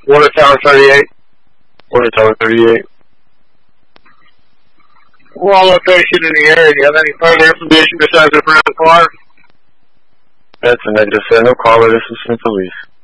Water Tower 38. Water Tower 38. Wall location in the area. Do you have any further information besides the brown car? That's a negative, sir. No caller. This is Smith Police.